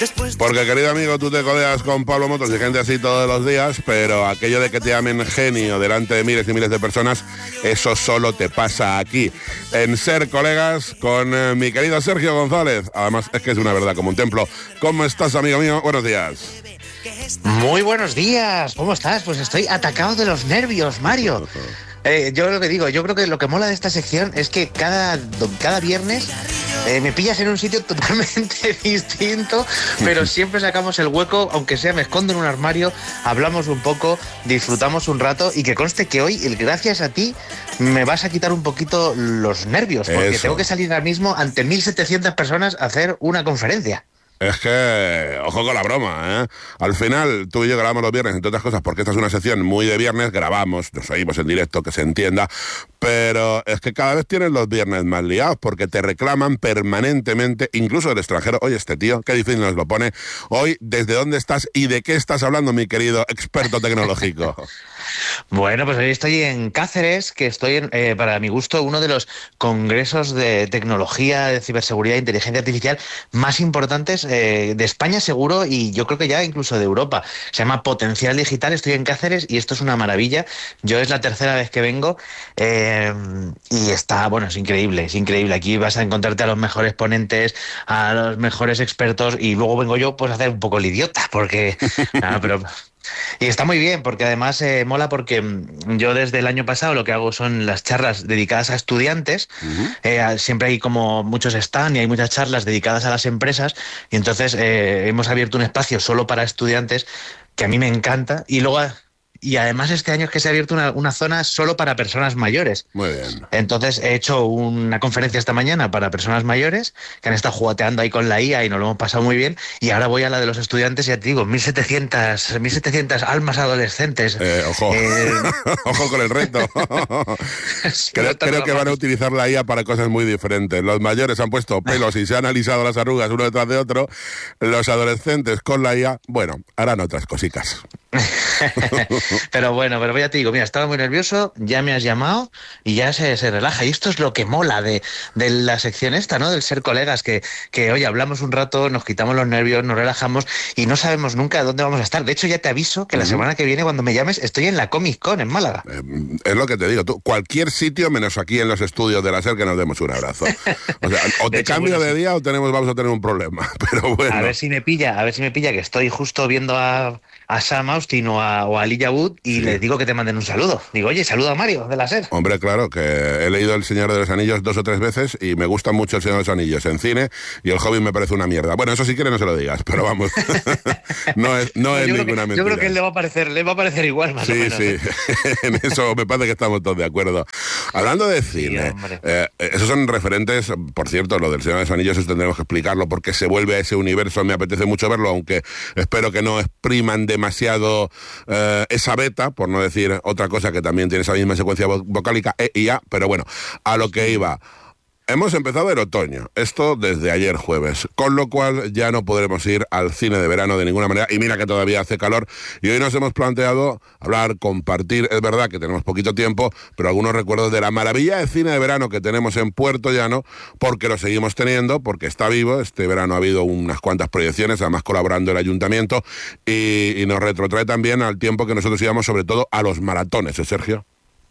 Porque, querido amigo, tú te codeas con Pablo Motos y gente así todos los días, pero aquello de que te llamen genio delante de miles y miles de personas, eso solo te pasa aquí, en Ser Colegas, con mi querido Sergio González. Además, es que es una verdad como un templo. ¿Cómo estás, amigo mío? Buenos días. Muy buenos días, ¿cómo estás? Pues estoy atacado de los nervios, Mario. Yo lo que digo, yo creo que lo que mola de esta sección es que cada viernes me pillas en un sitio totalmente distinto, pero siempre sacamos el hueco, aunque sea me escondo en un armario, hablamos un poco, disfrutamos un rato, y que conste que hoy, gracias a ti, me vas a quitar un poquito los nervios, porque tengo que salir ahora mismo ante 1.700 personas a hacer una conferencia. Es que, ojo con la broma, ¿eh? Al final, tú y yo grabamos los viernes, entre otras cosas, porque esta es una sección muy de viernes, grabamos, nos oímos en directo, que se entienda, pero es que cada vez tienes los viernes más liados, porque te reclaman permanentemente, incluso del extranjero. Oye, este tío, qué difícil nos lo pone. Hoy, ¿desde dónde estás y de qué estás hablando, mi querido experto tecnológico? Bueno, pues hoy estoy en Cáceres, que estoy en, para mi gusto, uno de los congresos de tecnología, de ciberseguridad e inteligencia artificial más importantes de España seguro, y yo creo que ya incluso de Europa. Se llama Potencial Digital. Estoy en Cáceres y esto es una maravilla. Yo es la tercera vez que vengo y está, bueno, es increíble, es increíble. Aquí vas a encontrarte a los mejores ponentes, a los mejores expertos, y luego vengo yo pues a hacer un poco el idiota, porque nada, pero... Y está muy bien, porque además mola, porque yo desde el año pasado lo que hago son las charlas dedicadas a estudiantes. Siempre hay como muchos stand y hay muchas charlas dedicadas a las empresas, y entonces hemos abierto un espacio solo para estudiantes que a mí me encanta, y además este año es que se ha abierto una zona solo para personas mayores. Muy bien. Entonces he hecho una conferencia esta mañana para personas mayores que han estado jugueteando ahí con la IA y nos lo hemos pasado muy bien. Y ahora voy a la de los estudiantes, ya te digo, 1.700 almas adolescentes. Ojo, ojo con el reto. Creo que van a utilizar la IA para cosas muy diferentes. Los mayores han puesto pelos y se han alisado las arrugas uno detrás de otro. Los adolescentes con la IA, bueno, harán otras cositas. Pero ya te digo, mira, estaba muy nervioso, ya me has llamado y ya se relaja. Y esto es lo que mola de la sección esta, ¿no? Del Ser Colegas, que oye, hablamos un rato, nos quitamos los nervios, nos relajamos y no sabemos nunca dónde vamos a estar. De hecho, ya te aviso que la semana que viene, cuando me llames, estoy en la Comic Con en Málaga. Es lo que te digo, tú, cualquier sitio menos aquí en los estudios de la SER, que nos demos un abrazo. O sea, o te cambio de día o vamos a tener un problema. Pero bueno. A ver si me pilla, que estoy justo viendo a Sam Austin o a Elijah Wood, y les digo que te manden un saludo. Digo, oye, saluda a Mario de la SER. Hombre, claro, que he leído El Señor de los Anillos 2 o 3 veces y me gusta mucho El Señor de los Anillos en cine, y El Hobbit me parece una mierda. Bueno, eso si quieres no se lo digas, pero vamos, no es ninguna mentira. Yo creo que le va a parecer igual, más o menos. Sí, en eso me parece que estamos todos de acuerdo. Hablando de cine, esos son referentes, por cierto, lo del Señor de los Anillos, eso tendremos que explicarlo, porque se vuelve a ese universo, me apetece mucho verlo, aunque espero que no expriman demasiado esa beta, por no decir otra cosa que también tiene esa misma secuencia vocálica, E y A, pero bueno, a lo que iba. Hemos empezado el otoño, esto desde ayer jueves, con lo cual ya no podremos ir al cine de verano de ninguna manera, y mira que todavía hace calor, y hoy nos hemos planteado hablar, compartir, es verdad que tenemos poquito tiempo, pero algunos recuerdos de la maravilla de cine de verano que tenemos en Puerto Llano, porque lo seguimos teniendo, porque está vivo. Este verano ha habido unas cuantas proyecciones, además colaborando el ayuntamiento, y nos retrotrae también al tiempo que nosotros íbamos, sobre todo a los maratones, ¿eh, Sergio?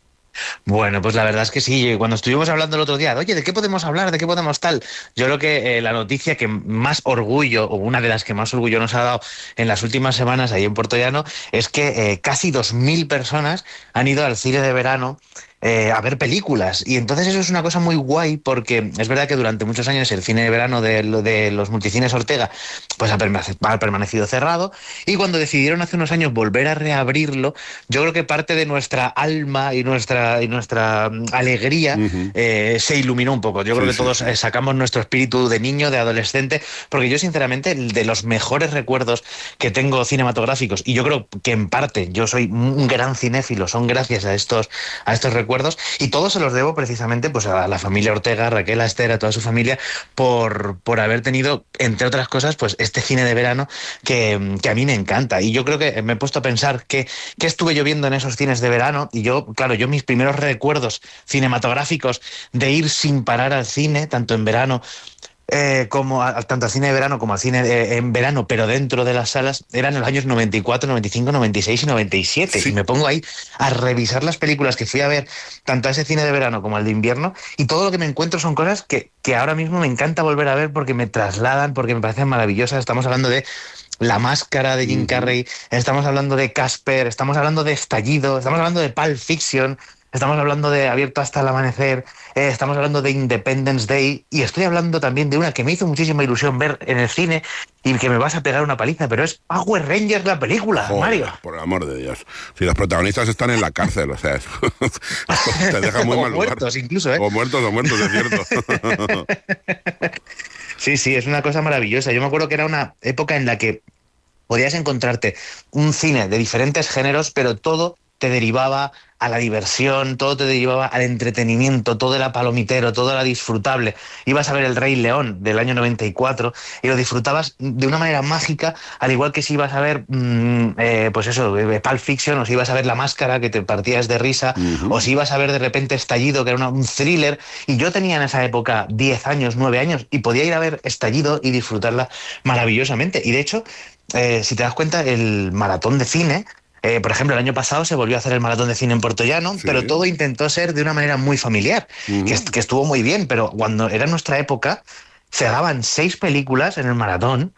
Bueno, pues la verdad es que sí. Cuando estuvimos hablando el otro día, oye, ¿de qué podemos hablar? ¿De qué podemos tal? Yo creo que la noticia que más orgullo, o una de las que más orgullo nos ha dado en las últimas semanas ahí en Puerto Llano, es que casi 2.000 personas han ido al cine de verano a ver películas. Y entonces eso es una cosa muy guay, porque es verdad que durante muchos años el cine de verano de los multicines Ortega pues ha permanecido cerrado, y cuando decidieron hace unos años volver a reabrirlo, yo creo que parte de nuestra alma y nuestra alegría se iluminó un poco. Yo creo que todos sacamos nuestro espíritu de niño, de adolescente, porque yo sinceramente de los mejores recuerdos que tengo cinematográficos, y yo creo que en parte yo soy un gran cinéfilo, son gracias a estos recuerdos, y todos se los debo precisamente pues a la familia Ortega, a Raquel, a Esther, a toda su familia, por haber tenido, entre otras cosas, pues este cine de verano que a mí me encanta. Y yo creo que me he puesto a pensar qué estuve yo viendo en esos cines de verano, y yo mis primeros recuerdos cinematográficos de ir sin parar al cine, tanto en verano como tanto al cine de verano como al cine en verano, pero dentro de las salas, eran en los años 94, 95, 96 y 97. Sí. Y me pongo ahí a revisar las películas que fui a ver, tanto a ese cine de verano como al de invierno, y todo lo que me encuentro son cosas que ahora mismo me encanta volver a ver porque me trasladan, porque me parecen maravillosas. Estamos hablando de La Máscara de Jim Carrey, estamos hablando de Casper, estamos hablando de Estallido, estamos hablando de Pulp Fiction, estamos hablando de Abierto hasta el amanecer, estamos hablando de Independence Day, y estoy hablando también de una que me hizo muchísima ilusión ver en el cine y que me vas a pegar una paliza, pero es Power Rangers la película. Joder, Mario. Por el amor de Dios. Si los protagonistas están en la cárcel, o sea, te deja muy mal lugar. O muertos incluso, ¿eh? O muertos, es cierto. Sí, es una cosa maravillosa. Yo me acuerdo que era una época en la que podías encontrarte un cine de diferentes géneros, pero todo te derivaba a la diversión, todo te derivaba al entretenimiento, todo era palomitero, todo era disfrutable. Ibas a ver El Rey León del año 94 y lo disfrutabas de una manera mágica, al igual que si ibas a ver, pues eso, Pulp Fiction, o si ibas a ver La Máscara, que te partías de risa, o si ibas a ver de repente Estallido, que era un thriller. Y yo tenía en esa época 10 años, 9 años, y podía ir a ver Estallido y disfrutarla maravillosamente. Y de hecho, si te das cuenta, el maratón de cine, por ejemplo, el año pasado se volvió a hacer el maratón de cine en Puertollano, sí, pero todo intentó ser de una manera muy familiar, que estuvo muy bien, pero cuando era nuestra época se daban 6 películas en el maratón,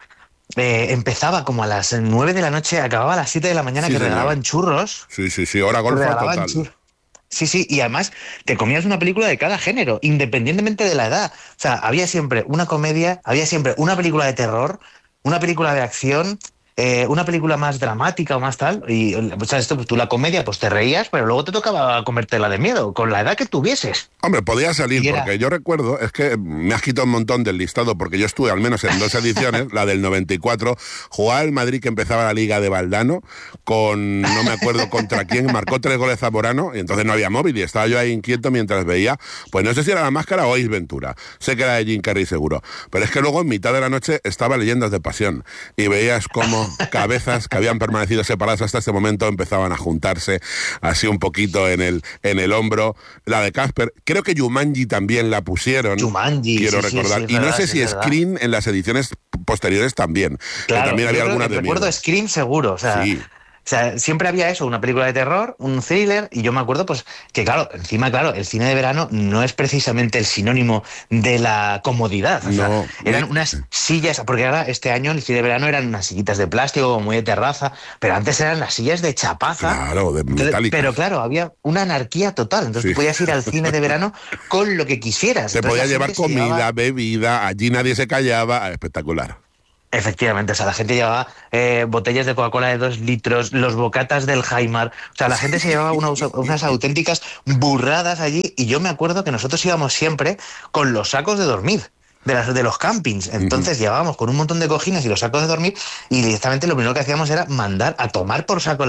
empezaba como a las 9 de la noche, acababa a las 7 de la mañana, sí, que señor, regalaban churros. Sí, hora golfa total. Sí, y además te comías una película de cada género, independientemente de la edad. O sea, había siempre una comedia, había siempre una película de terror, una película de acción, una película más dramática o más tal, y o sea, esto, pues, tú la comedia pues te reías, pero luego te tocaba comértela de miedo, con la edad que tuvieses. Hombre, podía salir, porque yo recuerdo, es que me has quitado un montón del listado, porque yo estuve al menos en 2 ediciones, la del 94, jugaba el Madrid que empezaba la Liga de Valdano, con, no me acuerdo contra quién, marcó 3 goles Zamorano, y entonces no había móvil, y estaba yo ahí inquieto mientras veía, pues no sé si era La Máscara o Ace Ventura, sé que era de Jim Carrey seguro, pero es que luego en mitad de la noche estaba Leyendas de Pasión, y veías cómo cabezas que habían permanecido separadas hasta este momento empezaban a juntarse así un poquito en el hombro. La de Casper, creo que Jumanji también la pusieron, Jumanji, quiero recordar, y no sé si Scream en las ediciones posteriores también, claro, que también había algunas de recuerdo miedo. Scream seguro, o sea... Sí. O sea, siempre había eso, una película de terror, un thriller, y yo me acuerdo pues que claro, encima claro, el cine de verano no es precisamente el sinónimo de la comodidad, o sea, eran unas sillas, porque ahora este año el cine de verano eran unas sillitas de plástico muy de terraza, pero antes eran las sillas de chapaza. Claro, de metálicas. Pero claro, había una anarquía total, entonces tú podías ir al cine de verano con lo que quisieras. Te podías llevar comida, llevaba... bebida, allí nadie se callaba, espectacular. Efectivamente, o sea, la gente llevaba botellas de Coca-Cola de 2 litros, los bocatas del Jaimar, o sea, la gente se llevaba unas auténticas burradas allí, y yo me acuerdo que nosotros íbamos siempre con los sacos de dormir de los campings, entonces llevábamos con un montón de cojines y los sacos de dormir, y directamente lo primero que hacíamos era mandar a tomar por saco